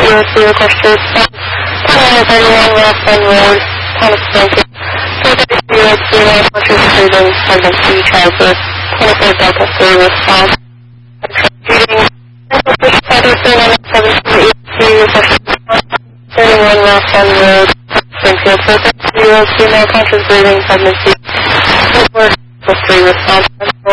02 request to respond. 2131 West End Road, Thomas Lincoln. 430 conscious breathing, pregnancy, childbirth. 24 Delta 3 response. Reading. 31 West End Road, Springfield. 430 female conscious breathing, pregnancy. 24 Delta 3 response.